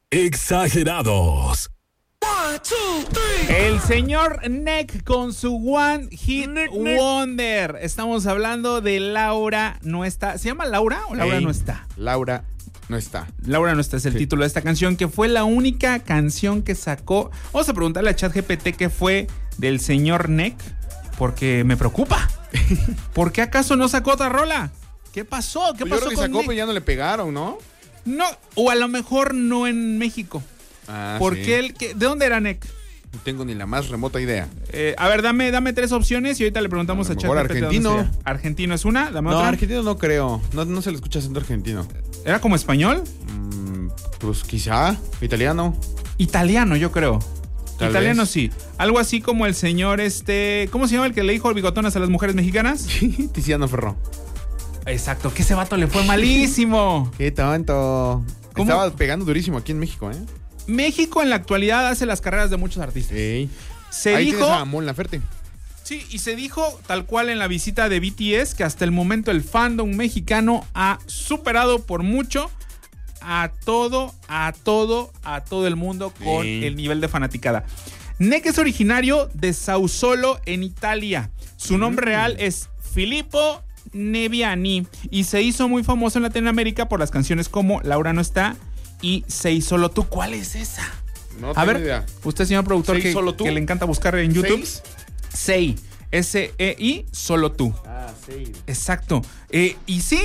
Exagerados. El señor Nek con su One Hit Wonder. Estamos hablando de Laura No Está. ¿Se llama Laura o Laura No Está? Laura No Está. Laura No Está es el título de esta canción, que fue la única canción que sacó. Vamos a preguntarle a ChatGPT qué fue del señor Nek, porque me preocupa. ¿Por qué acaso no sacó otra rola? ¿Qué pasó? ¿Qué pasó? Yo creo que con sacó, Nek? pero ya no le pegaron, ¿no? No, o a lo mejor no en México. Porque sí. ¿de dónde era Nek? No tengo ni la más remota idea. A ver, dame tres opciones y ahorita le preguntamos a ChatGPT. Argentino. ¿Argentino es una? Dame No, otra. argentino no creo. No se le escucha acento argentino. ¿Era como español? Pues quizá. Italiano. Italiano, yo creo. Tal Italiano vez. sí. Algo así como el señor ¿cómo se llama el que le dijo bigotonas a las mujeres mexicanas? Tiziano Ferro. Exacto, que ese vato le fue malísimo. Qué tanto. ¿Cómo? Estaba pegando durísimo aquí en México, ¿eh? México en la actualidad hace las carreras de muchos artistas. Ey. Se Ahí dijo... tienes a Mon Laferte. Sí, y se dijo tal cual en la visita de BTS que hasta el momento el fandom mexicano ha superado por mucho a todo el mundo con el nivel de fanaticada. Nek es originario de Sassuolo, en Italia. Su nombre real es Filippo Neviani y se hizo muy famoso en Latinoamérica por las canciones como Laura No Está y Sei Solo Tú. ¿Cuál es esa? No A ver, idea. usted, señor productor, Sei Solo Tú. que le encanta buscar en YouTube. ¿Seis? Sei, S-E-I, Solo Tú. Sí. Exacto. Y sí,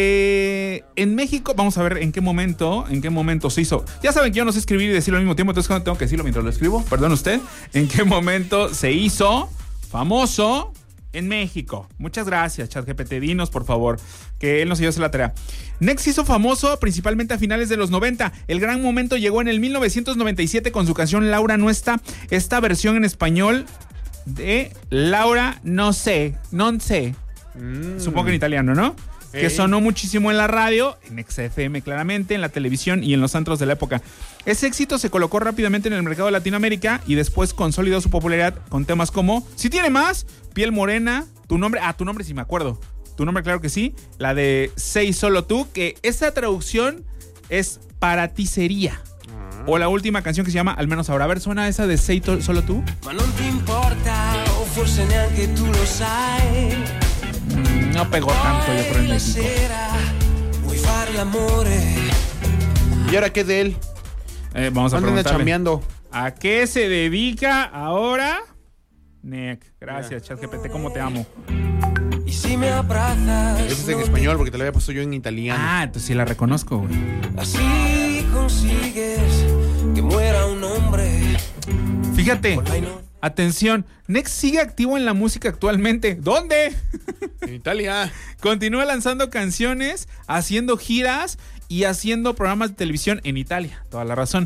en México, vamos a ver en qué momento se hizo. Ya saben que yo no sé escribir y decirlo al mismo tiempo, entonces tengo que decirlo mientras lo escribo. Perdón usted. ¿En qué momento se hizo famoso en México? Muchas gracias, ChatGPT. Dinos, por favor, que él nos ayudó a hacer la tarea. Nek se hizo famoso principalmente a finales de los 90. El gran momento llegó en el 1997 con su canción Laura No Está. Esta versión en español de Laura No Sé, Non Sé. Supongo que en italiano, ¿no? Que sonó muchísimo en la radio, en XFM claramente, en la televisión y en los antros de la época. Ese éxito se colocó rápidamente en el mercado de Latinoamérica y después consolidó su popularidad con temas como Si Tiene Más, Piel Morena, Tu Nombre, Tu Nombre sí me acuerdo, Tu Nombre claro que sí, la de Sei Solo Tú, que esa traducción es Para Ti Sería. O la última canción que se llama Al Menos Ahora. A ver, ¿suena esa de Sei Solo Tú? Ma non ti importa, o forse neanche tu lo sai. No pegó tanto, yo creo, en México. Vuoi fare l'amore. ¿Y ahora qué de él? Vamos a ¿Dónde anda preguntarle. chambeando? ¿A qué se dedica ahora? Nek, gracias, ChatGPT, ¿cómo te amo? Y si me abrazas. Ese es en español porque te lo había puesto yo en italiano. Ah, entonces sí la reconozco, güey. Así consigues que muera un hombre. Fíjate, Ay, no. atención, Nek sigue activo en la música actualmente. ¿Dónde? En Italia. Continúa lanzando canciones, haciendo giras y haciendo programas de televisión en Italia. Toda la razón.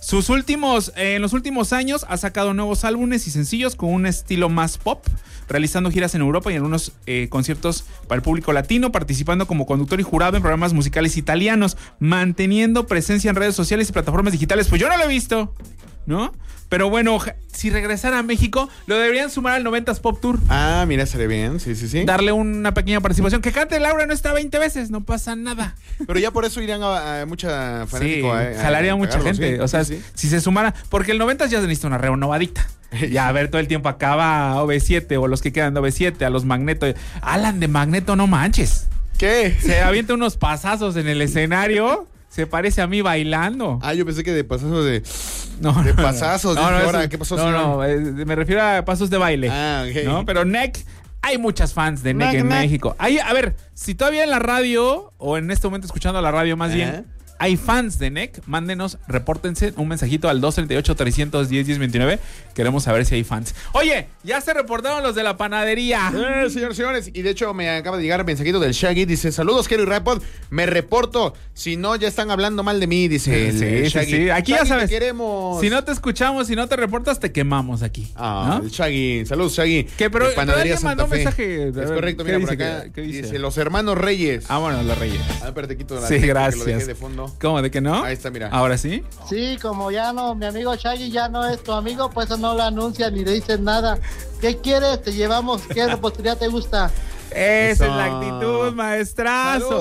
En los últimos años ha sacado nuevos álbumes y sencillos con un estilo más pop, realizando giras en Europa y en algunos conciertos para el público latino, participando como conductor y jurado en programas musicales italianos, manteniendo presencia en redes sociales y plataformas digitales. Pues yo no lo he visto, ¿no? Pero bueno, si regresara a México, lo deberían sumar al 90s Pop Tour. Ah, mira, estaría bien. Sí. Darle una pequeña participación. Que cante Laura No Está 20 veces, no pasa nada. Pero ya por eso irían a mucha fanático. Sí, jalaría mucha gente. Sí, o sea, sí. si se sumara. Porque el 90s ya se necesita una renovadita. Ya, a ver, todo el tiempo acaba OV7 o los que quedan de OV7, a los Magneto. Alan de Magneto, no manches. ¿Qué? Se avienta unos pasazos en el escenario. Se parece a mí bailando. Ah, yo pensé que de pasazos de... No, de pasazos. no, Dije, no, ahora, eso- ¿qué pasó, No, señor? me refiero a pasos de baile. Ah, ok. ¿No? Pero Nek, hay muchas fans de Nek Nek, en Nek. México. A ver, si todavía en la radio, o en este momento escuchando la radio más bien, hay fans de Nek, mándenos, repórtense un mensajito al 238-310-1029. Queremos saber si hay fans. Oye, ya se reportaron los de la panadería. Señores. Y de hecho me acaba de llegar mensajito del Shaggy. Dice, saludos, Kero y Rapod. Me reporto. Si no, ya están hablando mal de mí, dice el Shaggy. Sí. Aquí Shaggy, ya sabes. te queremos. Si no te escuchamos, si no te reportas, te quemamos aquí. Ah, ¿no? el Shaggy. Saludos, Shaggy. ¿Qué? Pero De Panadería alguien mandó Santa un Fe. mensaje. Es correcto, mira ¿Qué por dice? acá. ¿Qué dice? Dice, los hermanos Reyes. Ah, bueno, los Reyes. A ver, espérate, quito la Sí, letra, que gracias. lo dejé de fondo. ¿Cómo? ¿De que no? Ahí está, mira. ¿Ahora sí? Sí, como ya no, mi amigo Shaggy ya no es tu amigo, pues eso no lo anuncia ni le dices nada. ¿Qué quieres? Te llevamos. ¿Qué repostería te gusta? Esa Eso. es la actitud, maestrazo. ¡Saludos!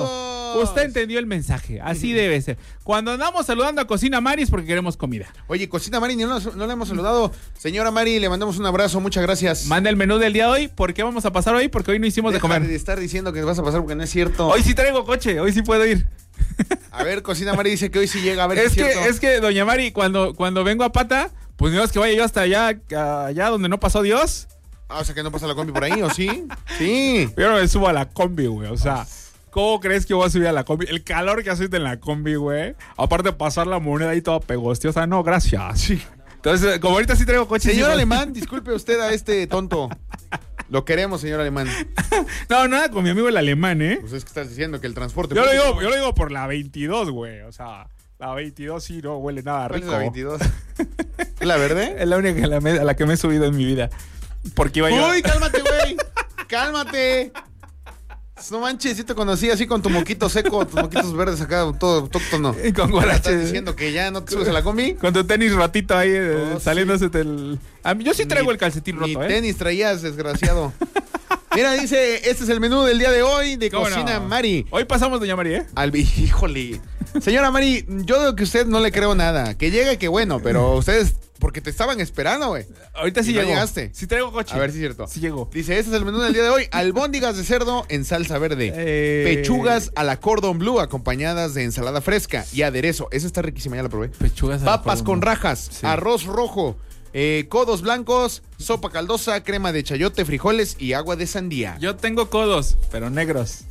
Usted entendió el mensaje. Así debe ser. Cuando andamos saludando a Cocina Mari es porque queremos comida. Oye, Cocina Mari, no la hemos saludado. Señora Mari, le mandamos un abrazo, muchas gracias. Manda el menú del día de hoy. ¿Por qué vamos a pasar hoy? Porque hoy no hicimos de comer. De estar diciendo que vas a pasar porque no es cierto. Hoy sí traigo coche, hoy sí puedo ir. A ver, Cocina Mari dice que hoy sí llega, a ver es que doña Mari, cuando vengo a pata, pues no es que vaya yo hasta allá donde no pasó Dios. O sea que no pasa la combi por ahí, ¿o sí? Sí. Yo no me subo a la combi, güey, o sea... ¿Cómo crees que voy a subir a la combi? El calor que hace en la combi, güey. Aparte de pasar la moneda ahí toda pegostiosa. No, gracias. Sí. Entonces, como ahorita sí traigo coche. Señor Alemán, disculpe usted a este tonto. Lo queremos, señor Alemán. No, nada con mi amigo el alemán, ¿eh? Pues es que estás diciendo que el transporte... Yo lo digo por la 22, güey. O sea, la 22 sí no huele nada rico. ¿Cuál es la 22? ¿Es la verde? Es la única a la que me he subido en mi vida. Porque iba yo... ¡Uy, cálmate, güey! ¡Cálmate! No manches, sí te conocí así con tu moquito seco, tus moquitos verdes acá, todo autóctono. Y con guarache. ¿Estás diciendo que ya no te subes a la combi? Con tu tenis ratito ahí, saliéndose del... A mí, yo sí traigo el calcetín roto, Ni tenis traías, desgraciado. Mira, dice, este es el menú del día de hoy de Cocina Mari. Hoy pasamos, doña Mari, ¿eh? Híjole. Señora Mari, yo digo que usted no le creo nada. Que llegue, que bueno, pero ustedes... Porque te estaban esperando, güey. Ahorita sí no llegó. Llegaste. Sí traigo coche. A ver si es cierto. Sí llegó. Dice, este es el menú del día de hoy. Albóndigas de cerdo en salsa verde. Pechugas a la cordon bleu acompañadas de ensalada fresca y aderezo. Esa está riquísima, ya la probé. Pechugas a la Papas con rajas, sí. Arroz rojo, codos blancos, sopa caldosa, crema de chayote, frijoles y agua de sandía. Yo tengo codos, pero negros.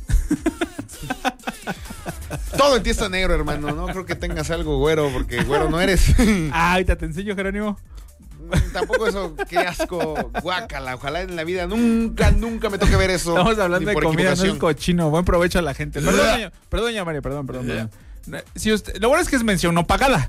Todo en ti está negro, hermano. No creo que tengas algo güero, porque güero no eres. Ahorita te enseño, Jerónimo. Tampoco eso, qué asco, guácala. Ojalá en la vida nunca me toque ver eso. Estamos hablando de comida, no es cochino. Buen provecho a la gente. Perdón, doña María, perdón. Si usted, lo bueno es que es mención no pagada.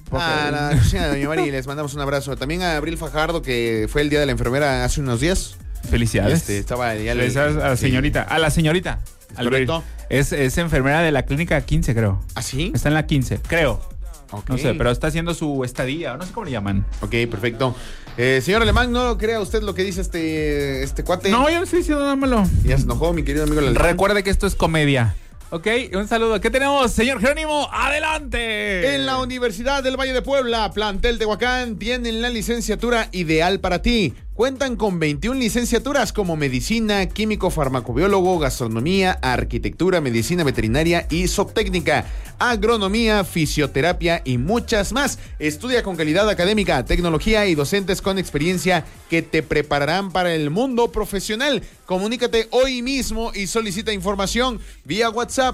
Doña Mari, les mandamos un abrazo. También a Abril Fajardo, que fue el día de la enfermera hace unos días. Felicidades. Estaba ya Felicidades a la señorita. A la señorita. Correcto. Es enfermera de la clínica 15, creo. ¿Ah, sí? Está en la 15, creo. Okay. No sé, pero está haciendo su estadía, no sé cómo le llaman. Ok, perfecto. Señor Alemán, no crea usted lo que dice este cuate. No, yo no estoy diciendo nada malo. Ya se enojó, mi querido amigo. Recuerde que esto es comedia. Ok, un saludo. ¿Qué tenemos, señor Jerónimo? ¡Adelante! En la Universidad del Valle de Puebla, plantel Tehuacán, tienen la licenciatura ideal para ti. Cuentan con 21 licenciaturas como medicina, químico, farmacobiólogo, gastronomía, arquitectura, medicina veterinaria y zootecnia, agronomía, fisioterapia y muchas más. Estudia con calidad académica, tecnología y docentes con experiencia que te prepararán para el mundo profesional. Comunícate hoy mismo y solicita información vía WhatsApp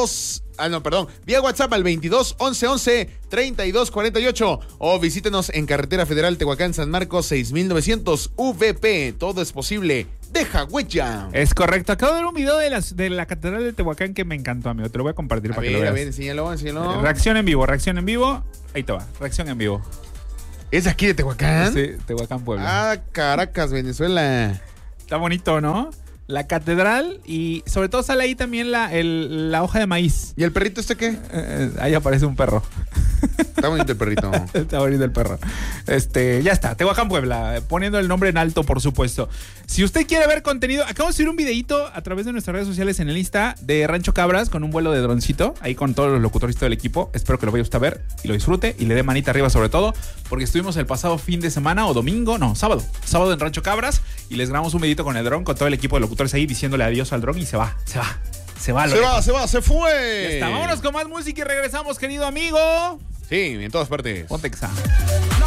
vía WhatsApp al 22 11 11 32 48 o visítenos en Carretera Federal Tehuacán San Marcos 6900 VP. Todo es posible. Deja huella. Es correcto. Acabo de ver un video de la Catedral de Tehuacán que me encantó, amigo. Te lo voy a compartir para que lo veas. A ver, enséñalo. Reacción en vivo. Ahí te va. Reacción en vivo. ¿Es aquí de Tehuacán? Sí, Tehuacán, Puebla. Caracas, Venezuela. Está bonito, ¿no? La catedral y sobre todo sale ahí también la hoja de maíz. ¿Y el perrito este qué? Ahí aparece un perro. Está bonito el perrito. Está bonito el perro. Ya está, Tehuacán, Puebla, poniendo el nombre en alto, por supuesto. Si usted quiere ver contenido, acabo de subir un videito a través de nuestras redes sociales en el Insta de Rancho Cabras con un vuelo de droncito, ahí con todos los locutores y todo el equipo. Espero que lo vaya usted a ver y lo disfrute y le dé manita arriba sobre todo, porque estuvimos el pasado fin de semana o sábado en Rancho Cabras y les grabamos un videito con el dron, con todo el equipo de locutores ahí diciéndole adiós al dron y se va. Se fue. Ya está, vámonos con más música y regresamos, querido amigo. Sí, en todas partes. Ponte Exa.